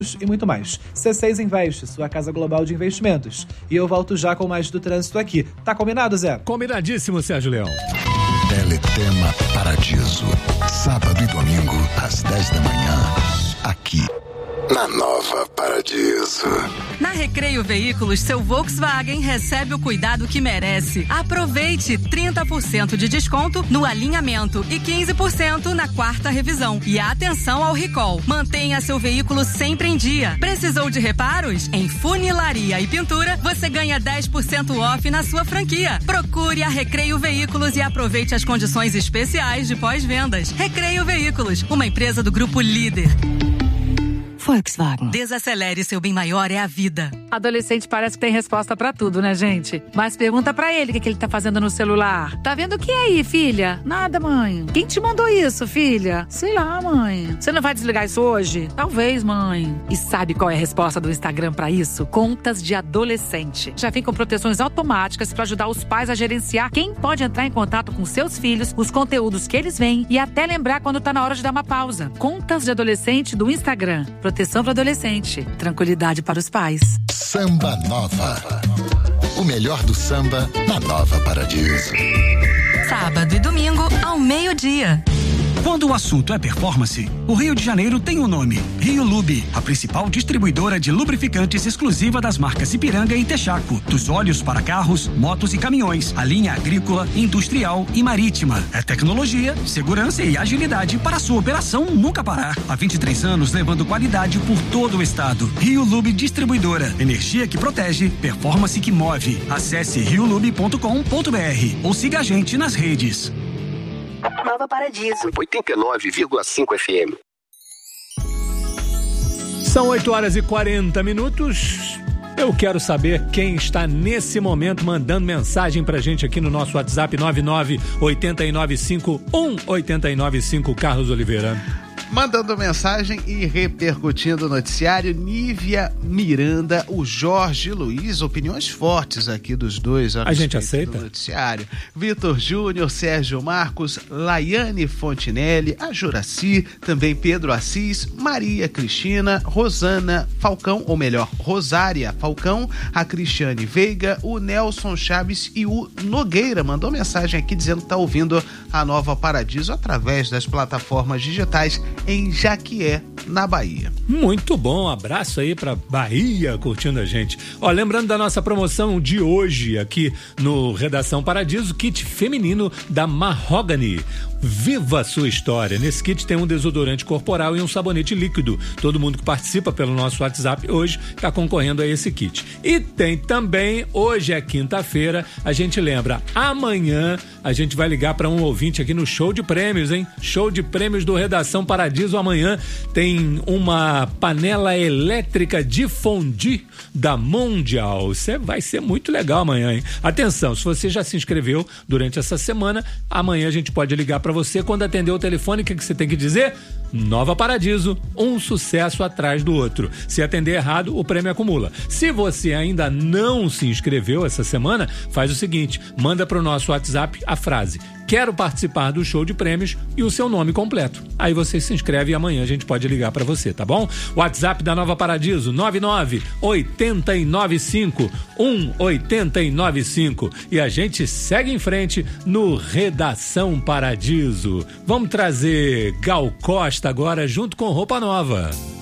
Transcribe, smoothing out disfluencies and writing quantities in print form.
e muito mais. C6 Invest, sua casa global de investimentos. E eu volto já com mais do trânsito aqui. Tá combinado, Zé? Combinadíssimo, Sérgio Leão. Teletema Paradiso. Sábado e domingo, às 10 da manhã. Aqui, na Nova Paradiso. Na Recreio Veículos, seu Volkswagen recebe o cuidado que merece. Aproveite 30% de desconto no alinhamento e 15% na quarta revisão. E atenção ao recall. Mantenha seu veículo sempre em dia. Precisou de reparos? Em funilaria e pintura, você ganha 10% off na sua franquia. Procure a Recreio Veículos e aproveite as condições especiais de pós-vendas. Recreio Veículos, uma empresa do Grupo Líder. Volkswagen. Desacelere, seu bem maior é a vida. Adolescente parece que tem resposta pra tudo, né, gente? Mas pergunta pra ele o que ele tá fazendo no celular. Tá vendo o que aí, filha? Nada, mãe. Quem te mandou isso, filha? Sei lá, mãe. Você não vai desligar isso hoje? Talvez, mãe. E sabe qual é a resposta do Instagram pra isso? Contas de adolescente. Já vem com proteções automáticas pra ajudar os pais a gerenciar quem pode entrar em contato com seus filhos, os conteúdos que eles veem e até lembrar quando tá na hora de dar uma pausa. Contas de adolescente do Instagram. Proteção para adolescente. Tranquilidade para os pais. Samba Nova. O melhor do samba na Nova Paradiso. Sábado e domingo ao meio-dia. Quando o assunto é performance, o Rio de Janeiro tem um nome: Rio Lube, a principal distribuidora de lubrificantes exclusiva das marcas Ipiranga e Texaco, dos óleos para carros, motos e caminhões, a linha agrícola, industrial e marítima. É tecnologia, segurança e agilidade para a sua operação nunca parar. Há 23 anos levando qualidade por todo o estado. Rio Lube Distribuidora, energia que protege, performance que move. Acesse riolube.com.br ou siga a gente nas redes. Nova Paradiso. 89,5 FM. São 8h40. Eu quero saber quem está nesse momento mandando mensagem pra gente aqui no nosso WhatsApp 99-895-1895, Carlos Oliveira. Mandando mensagem e repercutindo o noticiário, Nívia Miranda, o Jorge Luiz, opiniões fortes aqui dos dois. A gente aceita? Do noticiário. Vitor Júnior, Sérgio Marcos, Laiane Fontinelli, a Juraci, também Pedro Assis, Maria Cristina, Rosana Falcão, ou melhor, Rosária Falcão, a Cristiane Veiga, o Nelson Chaves e o Nogueira mandou mensagem aqui dizendo que está ouvindo a Nova Paradiso através das plataformas digitais em Jaquié, na Bahia. Muito bom, abraço aí pra Bahia curtindo a gente. Ó, lembrando da nossa promoção de hoje aqui no Redação Paradiso, kit feminino da Mahogany. Viva a sua história. Nesse kit tem um desodorante corporal e um sabonete líquido. Todo mundo que participa pelo nosso WhatsApp hoje está concorrendo a esse kit. E tem também, hoje é quinta-feira, a gente lembra, amanhã a gente vai ligar para um ouvinte aqui no show de prêmios, hein? Show de prêmios do Redação Paradiso. Amanhã tem uma panela elétrica de fondue da Mundial. Isso vai ser muito legal amanhã, hein? Atenção, se você já se inscreveu durante essa semana, amanhã a gente pode ligar para você. Quando atender o telefone, o que você tem que dizer? Nova Paradiso, um sucesso atrás do outro. Se atender errado, o prêmio acumula. Se você ainda não se inscreveu essa semana, faz o seguinte, manda para o nosso WhatsApp a frase: quero participar do show de prêmios e o seu nome completo. Aí você se inscreve e amanhã a gente pode ligar para você, tá bom? WhatsApp da Nova Paradiso, 99-895-1895. E a gente segue em frente no Redação Paradiso. Vamos trazer Gal Costa agora junto com Roupa Nova.